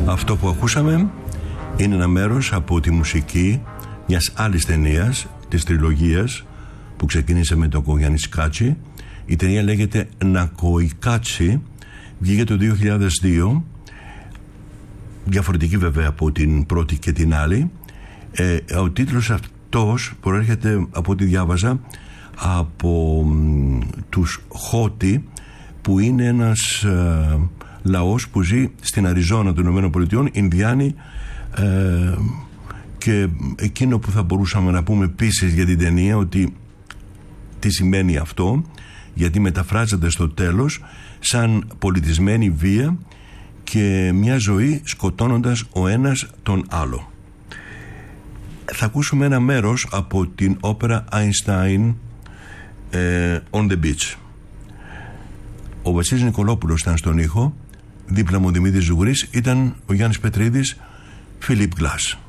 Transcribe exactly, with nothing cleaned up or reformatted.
Αυτό που ακούσαμε είναι ένα μέρος από τη μουσική μιας άλλης ταινίας, της τριλογίας που ξεκίνησε με τον Κογιάννη Κάτσι. Η ταινία λέγεται Νακοϊκάτσι, βγήκε το δύο χιλιάδες δύο, διαφορετική βέβαια από την πρώτη και την άλλη. ε, ο τίτλος αυτός προέρχεται, από ό,τι διάβαζα, από μ, τους Χότι, που είναι ένας ε, λαός που ζει στην Αριζόνα των ΗΠΑ, Ινδιάνοι, ε, και εκείνο που θα μπορούσαμε να πούμε επίσης για την ταινία, ότι τι σημαίνει αυτό, γιατί μεταφράζεται στο τέλος σαν πολιτισμένη βία και μια ζωή σκοτώνοντας ο ένας τον άλλο. Θα ακούσουμε ένα μέρος από την όπερα Einstein, ε, On the Beach. Ο Βασίλης Νικολόπουλος ήταν στον ήχο, δίπλα μου ο Δημήτρης Ζουγρής, ήταν ο Γιάννης Πετρίδης, Philip Glass.